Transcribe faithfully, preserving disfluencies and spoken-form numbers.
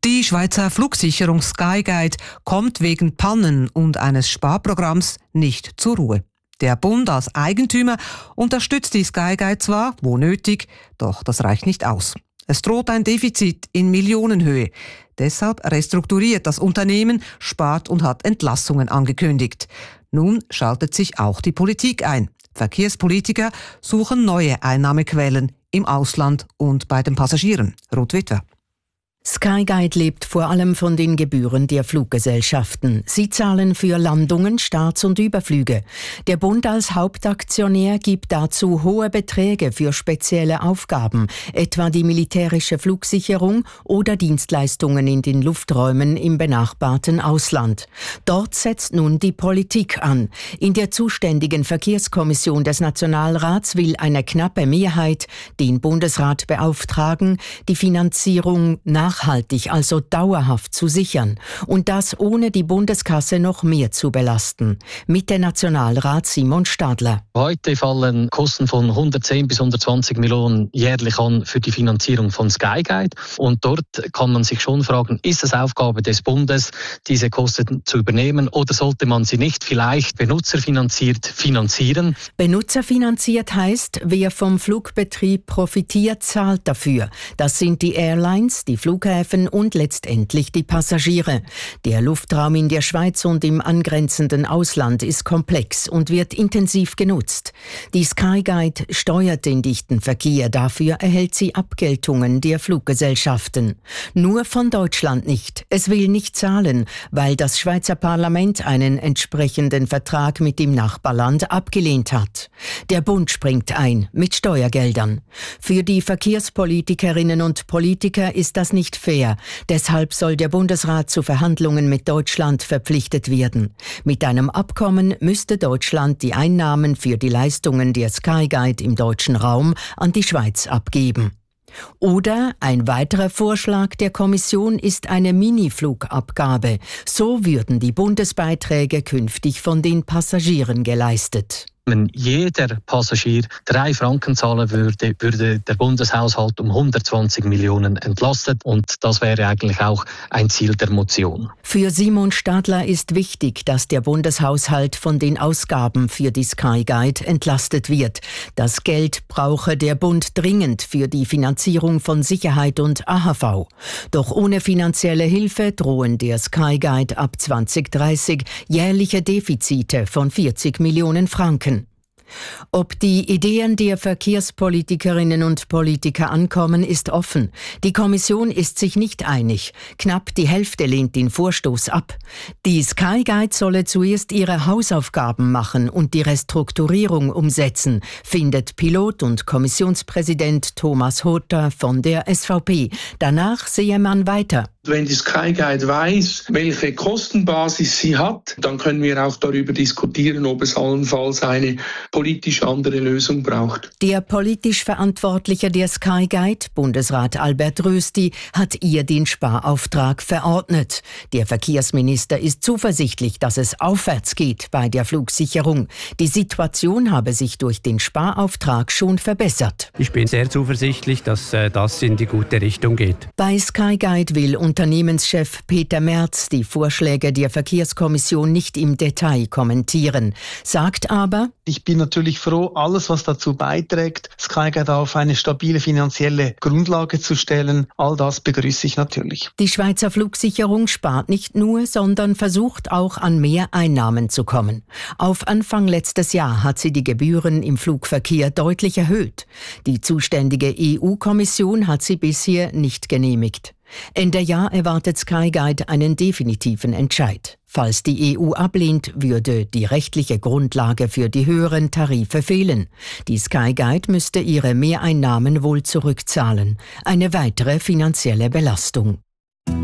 Die Schweizer Flugsicherung Skyguide kommt wegen Pannen und eines Sparprogramms nicht zur Ruhe. Der Bund als Eigentümer unterstützt die Skyguide zwar, wo nötig, doch das reicht nicht aus. Es droht ein Defizit in Millionenhöhe. Deshalb restrukturiert das Unternehmen, spart und hat Entlassungen angekündigt. Nun schaltet sich auch die Politik ein. Verkehrspolitiker suchen neue Einnahmequellen im Ausland und bei den Passagieren. Ruth Witwer. Skyguide lebt vor allem von den Gebühren der Fluggesellschaften. Sie zahlen für Landungen, Starts und Überflüge. Der Bund als Hauptaktionär gibt dazu hohe Beträge für spezielle Aufgaben, etwa die militärische Flugsicherung oder Dienstleistungen in den Lufträumen im benachbarten Ausland. Dort setzt nun die Politik an. In der zuständigen Verkehrskommission des Nationalrats will eine knappe Mehrheit den Bundesrat beauftragen, die Finanzierung nach nachhaltig, also dauerhaft zu sichern und das ohne die Bundeskasse noch mehr zu belasten. Mitte-Nationalrat Simon Stadler. Heute fallen Kosten von hundertzehn bis hundertzwanzig Millionen jährlich an für die Finanzierung von Skyguide. Und dort kann man sich schon fragen, ist es Aufgabe des Bundes, diese Kosten zu übernehmen, oder sollte man sie nicht vielleicht benutzerfinanziert finanzieren? Benutzerfinanziert heißt, wer vom Flugbetrieb profitiert, zahlt dafür. Das sind die Airlines, die Flughäfen und letztendlich die Passagiere. Der Luftraum in der Schweiz und im angrenzenden Ausland ist komplex und wird intensiv genutzt. Die Skyguide steuert den dichten Verkehr, dafür erhält sie Abgeltungen der Fluggesellschaften. Nur von Deutschland nicht. Es will nicht zahlen, weil das Schweizer Parlament einen entsprechenden Vertrag mit dem Nachbarland abgelehnt hat. Der Bund springt ein mit Steuergeldern. Für die Verkehrspolitikerinnen und Politiker ist das nicht fair. Deshalb soll der Bundesrat zu Verhandlungen mit Deutschland verpflichtet werden. Mit einem Abkommen müsste Deutschland die Einnahmen für die Leistungen der Skyguide im deutschen Raum an die Schweiz abgeben. Oder ein weiterer Vorschlag der Kommission ist eine Miniflugabgabe. So würden die Bundesbeiträge künftig von den Passagieren geleistet. Wenn jeder Passagier drei Franken zahlen würde, würde der Bundeshaushalt um hundertzwanzig Millionen entlastet. Und das wäre eigentlich auch ein Ziel der Motion. Für Simon Stadler ist wichtig, dass der Bundeshaushalt von den Ausgaben für die Skyguide entlastet wird. Das Geld brauche der Bund dringend für die Finanzierung von Sicherheit und A H V. Doch ohne finanzielle Hilfe drohen der Skyguide ab zwanzig dreißig jährliche Defizite von vierzig Millionen Franken. Ob die Ideen der Verkehrspolitikerinnen und Politiker ankommen, ist offen. Die Kommission ist sich nicht einig. Knapp die Hälfte lehnt den Vorstoß ab. Die Skyguide solle zuerst ihre Hausaufgaben machen und die Restrukturierung umsetzen, findet Pilot- und Kommissionspräsident Thomas Hurter von der S V P. Danach sehe man weiter. Wenn die Skyguide weiß, welche Kostenbasis sie hat, dann können wir auch darüber diskutieren, ob es allenfalls eine politisch andere Lösung braucht. Der politisch Verantwortliche der Skyguide, Bundesrat Albert Rösti, hat ihr den Sparauftrag verordnet. Der Verkehrsminister ist zuversichtlich, dass es aufwärts geht bei der Flugsicherung. Die Situation habe sich durch den Sparauftrag schon verbessert. Ich bin sehr zuversichtlich, dass äh, das in die gute Richtung geht. Bei Skyguide will Unternehmenschef Peter Merz die Vorschläge der Verkehrskommission nicht im Detail kommentieren, sagt aber: Ich bin natürlich froh, alles, was dazu beiträgt, Skyguide auf eine stabile finanzielle Grundlage zu stellen. All das begrüße ich natürlich. Die Schweizer Flugsicherung spart nicht nur, sondern versucht auch an mehr Einnahmen zu kommen. Auf Anfang letztes Jahr hat sie die Gebühren im Flugverkehr deutlich erhöht. Die zuständige E U-Kommission hat sie bisher nicht genehmigt. Ende Jahr erwartet Skyguide einen definitiven Entscheid. Falls die E U ablehnt, würde die rechtliche Grundlage für die höheren Tarife fehlen. Die Skyguide müsste ihre Mehreinnahmen wohl zurückzahlen. Eine weitere finanzielle Belastung.